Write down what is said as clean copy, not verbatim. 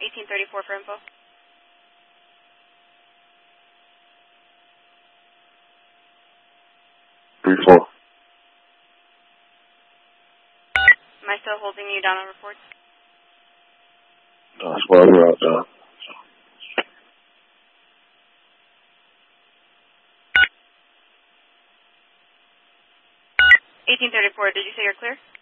1834 for info. Four. Am I still holding you down on reports? That's why we're out there. 1834, did you say you're clear?